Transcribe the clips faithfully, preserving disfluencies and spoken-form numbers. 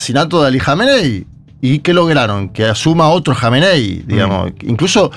asesinato de Ali Khamenei. ¿Y qué lograron? Que asuma otro Khamenei, digamos, mm. incluso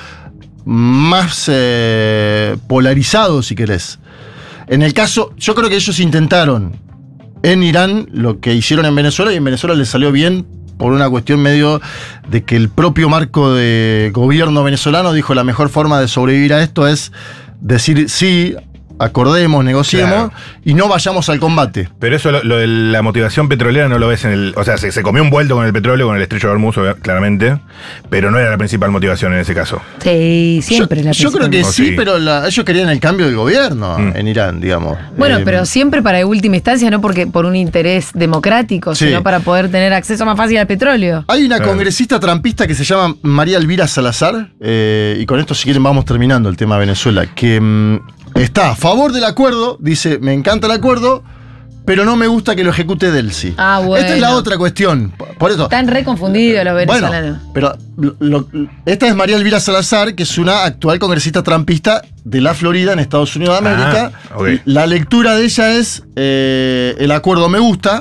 más eh, polarizado, si querés. En el caso, yo creo que ellos intentaron en Irán lo que hicieron en Venezuela, y en Venezuela les salió bien por una cuestión medio de que el propio marco de gobierno venezolano dijo la mejor forma de sobrevivir a esto es decir sí, acordemos, negociemos, claro, y no vayamos al combate. Pero eso, lo, lo de la motivación petrolera no lo ves en el... O sea, se, se comió un vuelto con el petróleo, con el estrecho de Hormuz, claramente, pero no era la principal motivación en ese caso. Sí, siempre yo, la Yo creo que sí, sí, pero la, ellos querían el cambio del gobierno mm. en Irán, digamos. Bueno, eh, pero siempre para última instancia, no porque por un interés democrático, sí, sino para poder tener acceso más fácil al petróleo. Hay una congresista trampista que se llama María Elvira Salazar, eh, y con esto, si quieren, vamos terminando el tema de Venezuela, que... Mm, está a favor del acuerdo, dice, me encanta el acuerdo, pero no me gusta que lo ejecute Delcy. Ah, bueno. Esta es la otra cuestión. Por eso. Están reconfundidos los venezolanos. Bueno, pero lo, lo, esta es María Elvira Salazar, que es una actual congresista trampista de la Florida, en Estados Unidos de América. Ah, okay. La lectura de ella es, eh, el acuerdo me gusta,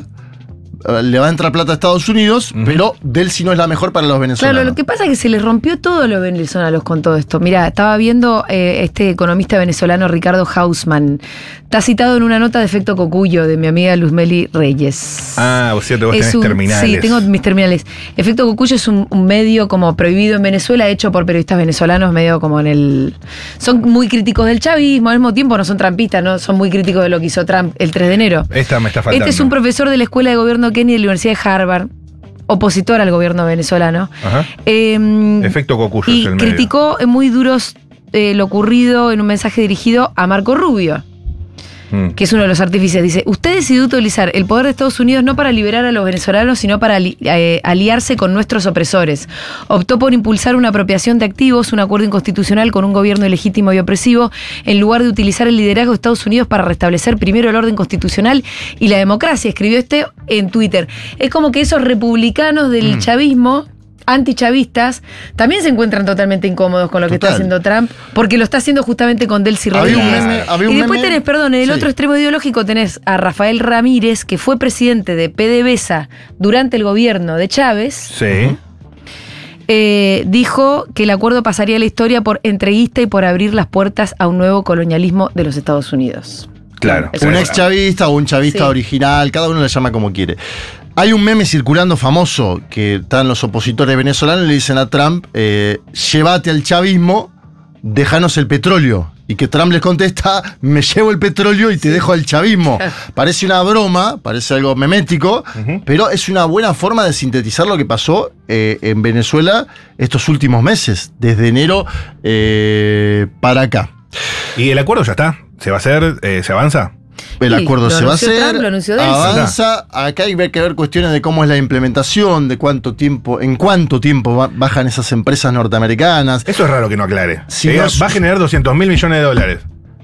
le va a entrar plata a Estados Unidos, uh-huh, pero Delcy no es la mejor para los venezolanos. Claro, lo que pasa es que se les rompió todo a los venezolanos con todo esto. Mira, estaba viendo eh, este economista venezolano Ricardo Hausmann. Está citado en una nota de Efecto Cocuyo de mi amiga Luzmeli Reyes. Ah, vos cierto, vos es tenés un, terminales. Sí, tengo mis terminales. Efecto Cocuyo es un, un medio como prohibido en Venezuela, hecho por periodistas venezolanos, medio como en el... Son muy críticos del chavismo, al mismo tiempo no son trampistas, ¿no? Son muy críticos de lo que hizo Trump el tres de enero. Esta me está faltando. Este es un profesor de la Escuela de Gobierno Kennedy de la Universidad de Harvard, opositor al gobierno venezolano. Ajá. Eh, Efecto Cocuyo y es el criticó en muy duros eh, lo ocurrido en un mensaje dirigido a Marco Rubio, mm. que es uno de los artífices. Dice, usted decidió utilizar el poder de Estados Unidos no para liberar a los venezolanos, sino para ali- eh, aliarse con nuestros opresores. Optó por impulsar una apropiación de activos, un acuerdo inconstitucional con un gobierno ilegítimo y opresivo, en lugar de utilizar el liderazgo de Estados Unidos para restablecer primero el orden constitucional y la democracia. Escribió este en Twitter. Es como que esos republicanos del mm. chavismo, antichavistas, también se encuentran totalmente incómodos con lo Total. que está haciendo Trump, porque lo está haciendo justamente con Delcy Rodríguez. Había un meme, había un y después meme, tenés, perdón, en el sí. otro extremo ideológico tenés a Rafael Ramírez, que fue presidente de PDVSA durante el gobierno de Chávez. Sí. Eh, dijo que el acuerdo pasaría a la historia por entreguista y por abrir las puertas a un nuevo colonialismo de los Estados Unidos. Claro. Eso Un es. ex chavista o un chavista sí. original, cada uno le llama como quiere. Hay un meme circulando famoso que están los opositores venezolanos y le dicen a Trump, eh, llévate al chavismo, déjanos el petróleo. Y que Trump les contesta, me llevo el petróleo y te dejo al chavismo. Parece una broma, parece algo memético, uh-huh, pero es una buena forma de sintetizar lo que pasó eh, en Venezuela estos últimos meses, desde enero eh, para acá. ¿Y el acuerdo ya está? ¿Se va a hacer? Eh, ¿Se avanza? El sí, acuerdo se va a hacer, Trump, lo anunció Delcy. avanza, acá hay que ver cuestiones de cómo es la implementación, de cuánto tiempo, en cuánto tiempo bajan esas empresas norteamericanas. Eso es raro que no aclare. Si eh, no, va a generar doscientos mil millones de dólares.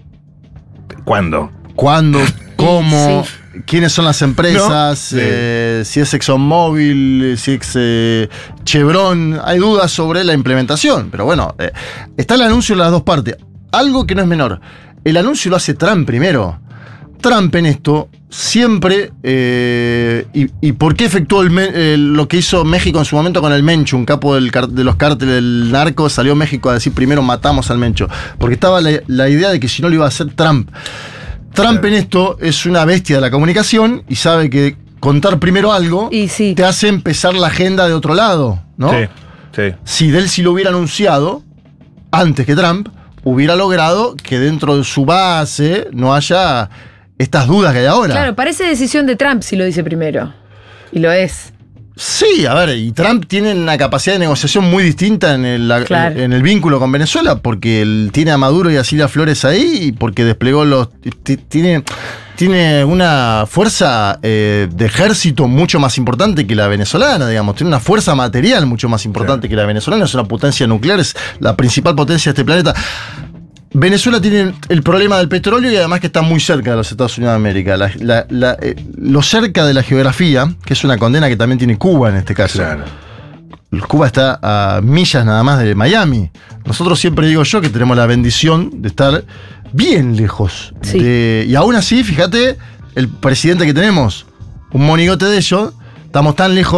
¿Cuándo? ¿Cuándo? ¿Cómo? Sí. ¿Quiénes son las empresas? No, eh, sí. Si es ExxonMobil, si es eh, Chevron. Hay dudas sobre la implementación, pero bueno, eh, está el anuncio en las dos partes. Algo que no es menor. El anuncio lo hace Trump primero. Trump en esto siempre, eh, y, y por qué efectuó el, eh, lo que hizo México en su momento con el Mencho, un capo del, de los cárteles del narco, salió México a decir primero matamos al Mencho, porque estaba la, la idea de que si no lo iba a hacer Trump. Trump en esto es una bestia de la comunicación y sabe que contar primero algo y sí. te hace empezar la agenda de otro lado, ¿no? Sí, sí. Si Delcy lo hubiera anunciado antes que Trump, hubiera logrado que dentro de su base no haya estas dudas que hay ahora. Claro, parece decisión de Trump si lo dice primero. Y lo es. Sí, a ver, y Trump tiene una capacidad de negociación muy distinta en el, claro. en, en el vínculo con Venezuela, porque él tiene a Maduro y a Cilia Flores ahí, y porque desplegó los... Tiene, tiene una fuerza eh, de ejército mucho más importante que la venezolana, digamos. Tiene una fuerza material mucho más importante claro. que la venezolana. Es una potencia nuclear, es la principal potencia de este planeta. Venezuela tiene el problema del petróleo y además que está muy cerca de los Estados Unidos de América. La, la, la, eh, lo cerca de la geografía, que es una condena que también tiene Cuba en este caso. Claro. Cuba está a millas nada más de Miami. Nosotros siempre digo yo que tenemos la bendición de estar bien lejos. Sí. De, y aún así, fíjate, el presidente que tenemos, un monigote de ellos, estamos tan lejos